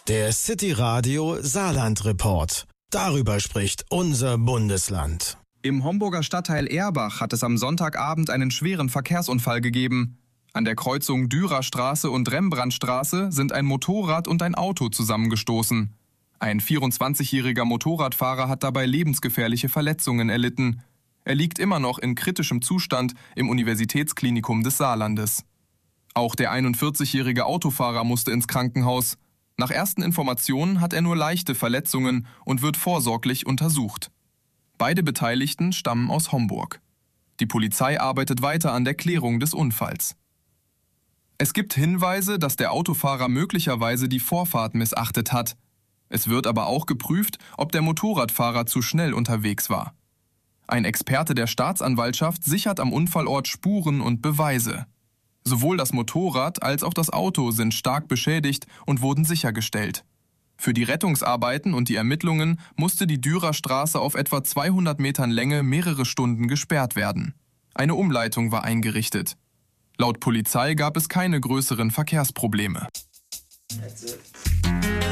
Der City Radio Saarland Report. Darüber spricht unser Bundesland. Im Homburger Stadtteil Erbach hat es am Sonntagabend einen schweren Verkehrsunfall gegeben. An der Kreuzung Dürerstraße und Rembrandtstraße sind ein Motorrad und ein Auto zusammengestoßen. Ein 24-jähriger Motorradfahrer hat dabei lebensgefährliche Verletzungen erlitten. Er liegt immer noch in kritischem Zustand im Universitätsklinikum des Saarlandes. Auch der 41-jährige Autofahrer musste ins Krankenhaus. Nach ersten Informationen hat er nur leichte Verletzungen und wird vorsorglich untersucht. Beide Beteiligten stammen aus Homburg. Die Polizei arbeitet weiter an der Klärung des Unfalls. Es gibt Hinweise, dass der Autofahrer möglicherweise die Vorfahrt missachtet hat. Es wird aber auch geprüft, ob der Motorradfahrer zu schnell unterwegs war. Ein Experte der Staatsanwaltschaft sichert am Unfallort Spuren und Beweise. Sowohl das Motorrad als auch das Auto sind stark beschädigt und wurden sichergestellt. Für die Rettungsarbeiten und die Ermittlungen musste die Dürerstraße auf etwa 200 Metern Länge mehrere Stunden gesperrt werden. Eine Umleitung war eingerichtet. Laut Polizei gab es keine größeren Verkehrsprobleme.